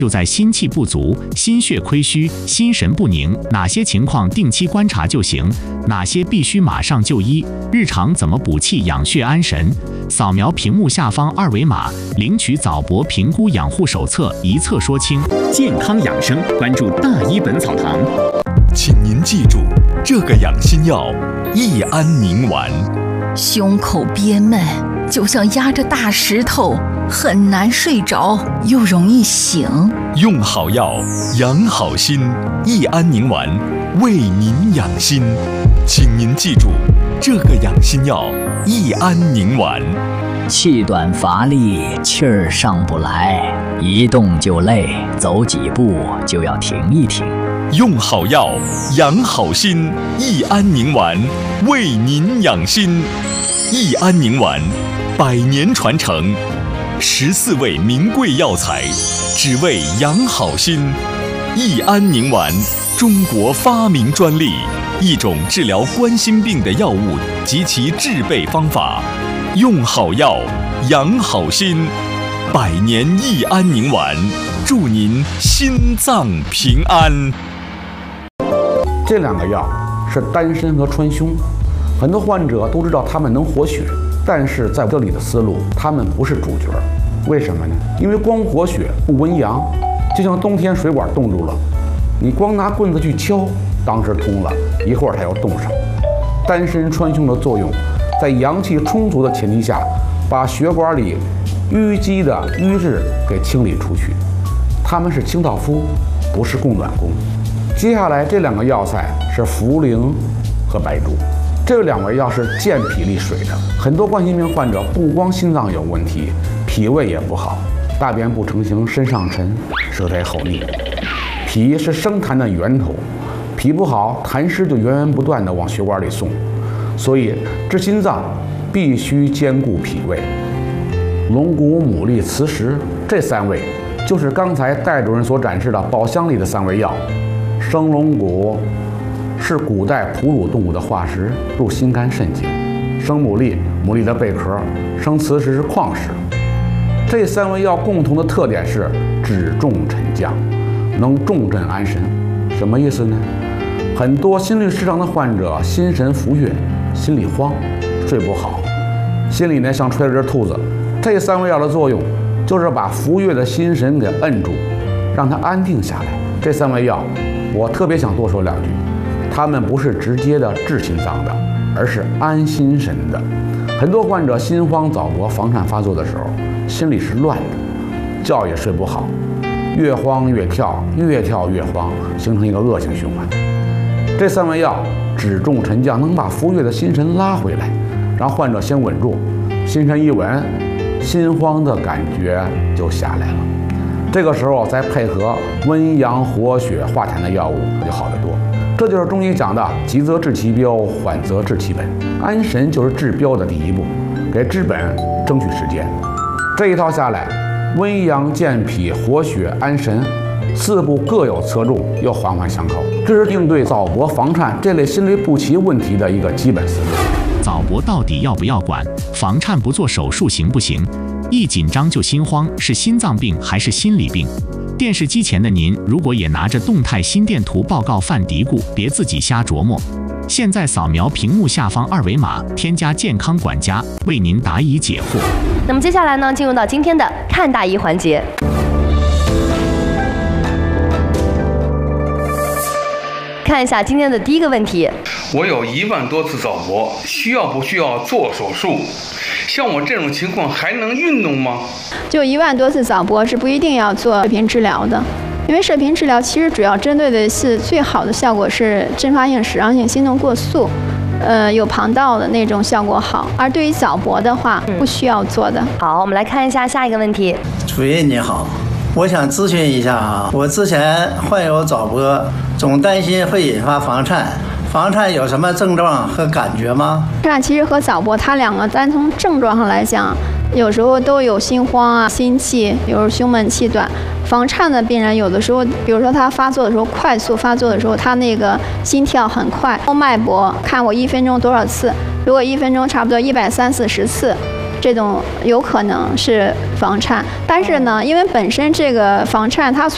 就在心气不足、心血亏虚、心神不宁，哪些情况定期观察就行？哪些必须马上就医？日常怎么补气养血安神？扫描屏幕下方2维码，领取早博评估养护手册，一册说清。健康养生，关注大医本草堂。 请您记住，这个养心药益安宁丸。 胸口憋闷，就像压着大石头，很难睡着，又容易醒。 用好药，养好心，益安宁丸为您养心。请您记住，这个养心药益安宁丸。 气短乏力，气儿上不来，一动就累，走几步就要停一停。 用好药，养好心，益安宁丸为您养心。益安宁丸100年传承，14味名贵药材，只为养好心。益安宁丸，中国发明专利，一种治疗冠心病的药物及其制备方法。用好药，养好心，100年益安宁丸，祝您心脏平安。 这2个药是丹参和川芎，很多患者都知道它们能活血，但是在这里的思路，它们不是主角。为什么呢？因为光活血不温阳，就像冬天水管冻住了，你光拿棍子去敲，当时通了，一会儿它要冻上。丹参川芎的作用，在阳气充足的前提下，把血管里淤积的瘀滞给清理出去。它们是清道夫，不是供暖工。接下来这2个药材是茯苓和白术，这2味药是健脾利水的。很多冠心病患者不光心脏有问题，脾胃也不好，大便不成形，身上沉，舌苔厚腻。脾是生痰的源头，脾不好，痰湿就源源不断地往血管里送，所以治心脏必须兼顾脾胃。龙骨、牡蛎、磁石这3味，就是刚才戴主任所展示的宝箱里的3味药。生龙骨是古代哺乳动物的化石，入心肝肾经；生牡蛎，牡蛎的贝壳；生磁石是矿石。这3味药共同的特点是止重沉降，能重镇安神。什么意思呢？很多心律失常的患者心神浮跃，心里慌，睡不好，心里呢像揣了只兔子。这3味药的作用就是把浮跃的心神给摁住，让它安定下来。这3味药我特别想多说2句，它们不是直接的治心脏的，而是安心神的。很多患者心慌早搏、房颤发作的时候，心里是乱的，觉也睡不好，越慌越跳，越跳越慌，形成一个恶性循环。这3味药止重沉降，能把浮跃的心神拉回来，让患者先稳住，心神一稳，心慌的感觉就下来了。这个时候再配合温阳活血化痰的药物，就好得多。这就是中医讲的急则治其标，缓则治其本。安神就是治标的第一步，给治本争取时间。这一套下来，温阳健脾活血安神4步各有侧重，又环环相扣。这是应对早搏、房颤这类心律不齐问题的一个基本思路。 早搏到底要不要管？房颤不做手术行不行？一紧张就心慌，是心脏病还是心理病？电视机前的您，如果也拿着动态心电图报告犯嘀咕，别自己瞎琢磨。现在扫描屏幕下方2维码，添加健康管家，为您答疑解惑。 那么接下来呢，进入到今天的看大医环节。看一下今天的第一个问题。 我有1万多次早搏，需要不需要做手术？像我这种情况还能运动吗？ 就1万多次早搏是不一定要做射频治疗的，因为射频治疗其实主要针对的是最好的效果是阵发性、室让性心动过速，有旁道的那种效果好。而对于早搏的话，不需要做的。 好，我们来看一下下一个问题。 主任你好，我想咨询一下啊，我之前患有早搏，总担心会引发房颤。房颤有什么症状和感觉吗？ 其实和早搏它2个单从症状上来讲，有时候都有心慌啊、心悸，有时候胸闷气短。房颤的病人有的时候，比如说他发作的时候，快速发作的时候，他那个心跳很快，脉搏看我1分钟多少次，如果1分钟差不多130-140次。这种有可能是房颤，但是呢，因为本身这个房颤它